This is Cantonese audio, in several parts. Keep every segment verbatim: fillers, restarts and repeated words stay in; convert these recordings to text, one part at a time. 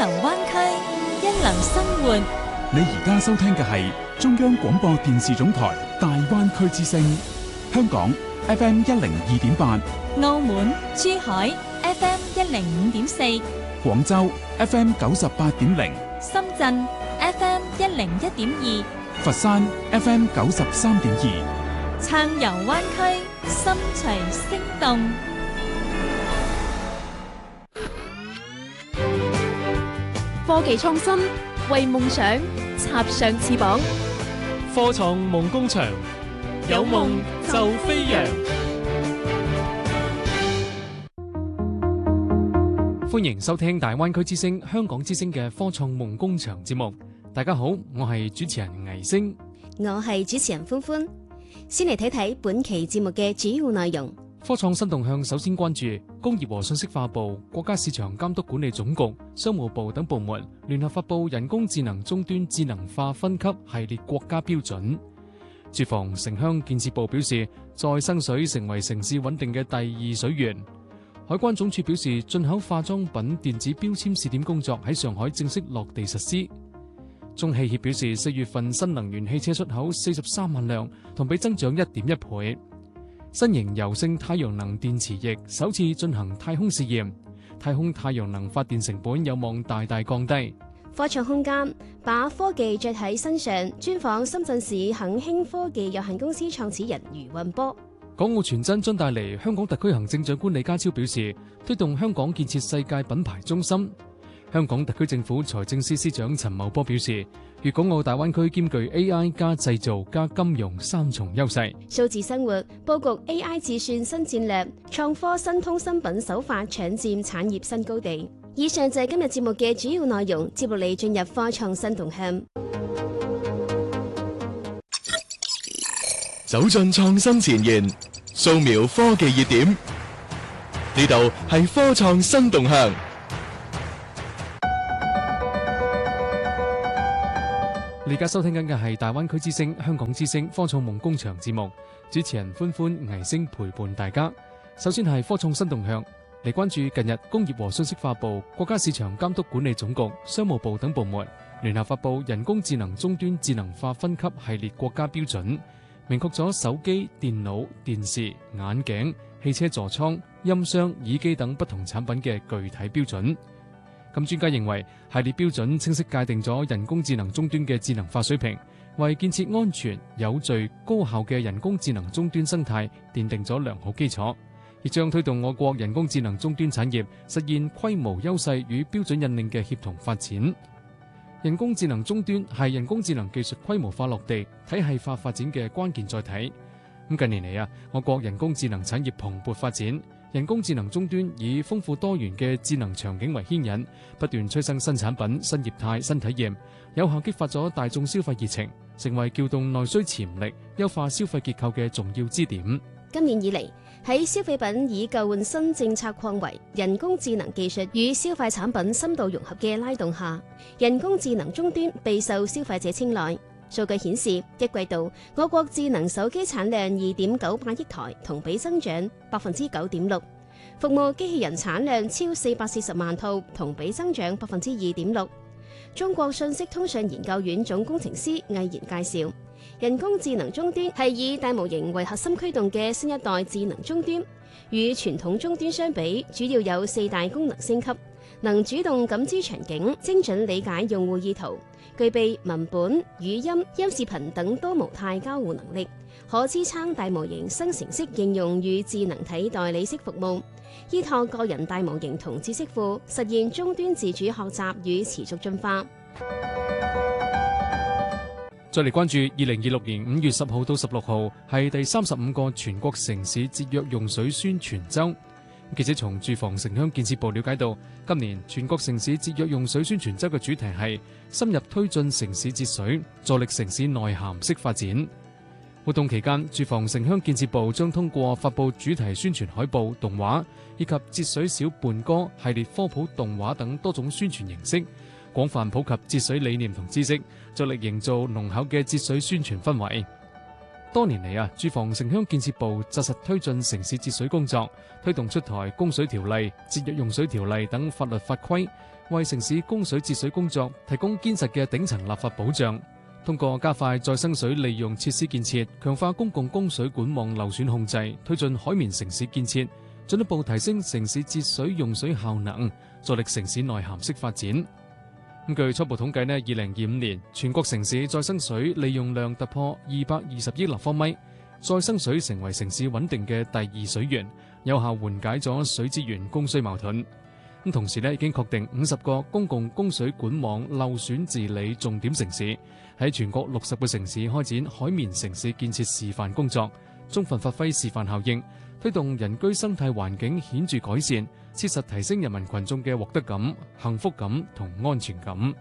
流灣區，一流生活。 你而家收聽嘅係中央廣播電視總台大灣區之聲，香港 F M 一零二點八， 澳門、珠海 F M 一零五點四， 廣州 F M 九十八點零， 深圳 F M 一零一點二， 佛山 F M 九十三點二。 暢遊灣區，心隨聲動。 科技創新，為夢想插上翅膀。 科創夢工場，有夢就飛揚。歡迎收聽大灣區之聲、香港之聲嘅科創夢工場節目。大家好，我係主持人倪星， 我係主持人歡歡。先嚟睇睇本期節目嘅主要內容。 科創新動向首先關注工業和信息化部、國家市場監督管理總局、商務部等部門聯合發布人工智能終端智能化分級系列國家標準。住房城鄉建設部表示，再生水成為城市穩定嘅第二水源。海關總署表示，進口化妝品電子標籤試點工作喺上海正式落地實施。中汽協表示，四月份新能源汽車出口四十三萬輛，同比增長一點一倍。新型柔性太陽能電池液首次進行太空試驗，太空太陽能發電成本有望大大降低。 科創空間把科技着喺身上，專訪深圳市肯興科技有限公司創始人余運波。 港澳傳真將帶嚟，香港特區行政長官李家超表示，推動香港建設世界品牌中心。香港特區政府財政司司長陳茂波表示，粵港澳大灣區兼具 A I 加製造加金融三重優勢。 數字生活佈局 A I 智算新戰略，創科新通新品手法搶佔產業新高地。以上就係今日節目嘅主要內容，接落嚟進入科創新動向。 走進創新前沿，掃描科技熱點，呢度係科創新動向。 你而家收聽緊嘅係大灣區之聲、香港之聲科創夢工場節目，主持人歡歡、倪星陪伴大家。首先係科創新動向，嚟關注近日工業和信息化部、國家市場監督管理總局、商務部等部門聯合發布人工智能終端智能化分級系列國家標準，明確咗手機、電腦、電視、眼鏡、汽車座艙、音箱、耳機等不同產品嘅具體標準。咁專家認為，系列標準清晰界定咗人工智能終端嘅智能化水平，為建設安全、有序、高效嘅人工智能終端生態奠定咗良好基礎，亦將推動我國人工智能終端產業實現規模優勢與標準引領嘅協同發展。人工智能終端係人工智能技術規模化落地、體系化發展嘅關鍵載體。咁近年嚟啊，我國人工智能產業蓬勃發展。人工智能終端以豐富多元嘅智能場景為牽引，不斷催生新產品、新業態、新體驗，有效激發咗大眾消費熱情，成為撬動內需潛力、優化消費結構嘅重要支點。 今年以嚟，喺消費品以舊換新政策擴圍、人工智能技術與消費產品深度融合嘅拉動下，人工智能終端備受消費者青睞。數據顯示，一季度我國智能手機產量二點九八億台，同比增長百分之九點六；服務機器人產量超四百四十萬套，同比增長百分之二點六。中國信息通訊研究院總工程師魏然介紹，人工智能終端係以大模型為核心驅動嘅新一代智能終端，與傳統終端相比，主要有四大功能升級：能主動感知場景，精準理解用戶意圖，具備文本、語音、音視頻等多模態交互能力，可支撐大模型生成式應用與智能體代理式服務，依託個人大模型同知識庫，實現終端自主學習與持續進化。 再嚟關注二零二六年五月十號到十六號係第三十五個全國城市節約用水宣傳週。記者從住房城鄉建設部了解到，今年全國城市節約用水宣傳週嘅主題係深入推進城市節水，助力城市內涵式發展。活動期間，住房城鄉建設部將通過發布主題宣傳海報、動畫以及節水小伴歌系列科普動畫等多種宣傳形式，廣泛普及節水理念同知識，助力營造濃厚嘅節水宣傳氛圍。多年嚟啊，住房城鄉建設部紮實推進城市節水工作，推動出台供水條例、節約用水條例等法律法規， 為城市供水節水工作提供堅實嘅頂層立法保障。通過加快再生水利用設施建設，強化公共供水管網漏損控制，推進海綿城市建設，進一步提升城市節水用水效能，助力城市內涵式發展。咁據初步統計呢，二零二五年全國城市再生水利用量突破二百二十億立方米，再生水成為城市穩定嘅第二水源，有效緩解咗水資源供需矛盾。咁同時呢，已經確定五十個公共供水管網漏損治理重點城市，喺全國六十個城市開展海綿城市建設示範工作，充分發揮示範效應，推動人居生態環境顯著改善，切實提升人民群眾嘅獲得感、幸福感同安全感。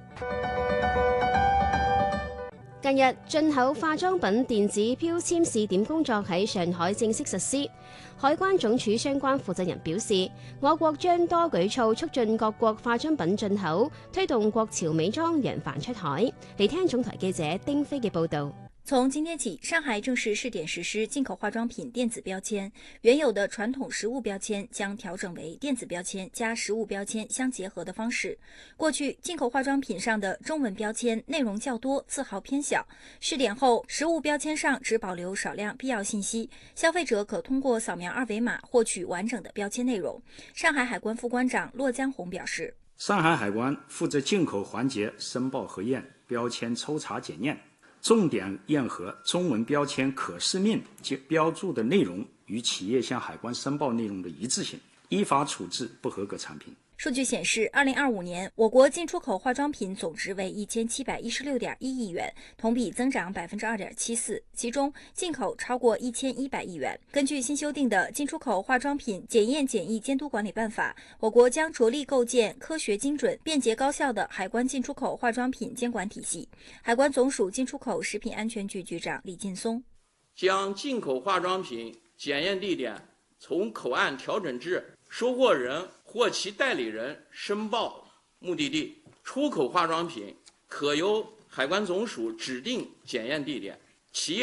近日，進口化妝品電子標籤試點工作喺上海正式實施。海關總署相關負責人表示，我國將多舉措促進各國化妝品進口，推動國潮美妝揚帆出海。嚟聽總台記者丁飛嘅報導。 從今天起，上海正式試點實施進口化妝品電子標籤，原有的傳統實物標籤將調整為電子標籤加實物標籤相結合的方式。過去進口化妝品上的中文標籤內容較多，字號偏小，試點後實物標籤上只保留少量必要信息，消費者可通過掃描二維碼獲取完整的標籤內容。上海海關副關長駱江紅表示， 上海海關負責進口環節申報核驗、標籤抽查檢驗，重點驗核中文標籤可視面及標注的內容與企業向海關申報內容的一致性，依法處置不合格產品。 數據顯示，二零二五年我國進出口化妝品總值為一千七百一十六點一億元，同比增長百分之二點七四，其中進口超過一千一百億元。根據新修訂的進出口化妝品檢驗檢疫監督管理辦法，我國將着力構建科學精準、便捷高效的海關進出口化妝品監管體系。海關總署進出口食品安全局局長李劲松將進口化妝品檢驗地點從口岸調整至收貨人或其代理人申報目的地，出口化妝品可由海關總署指定檢驗地點，企業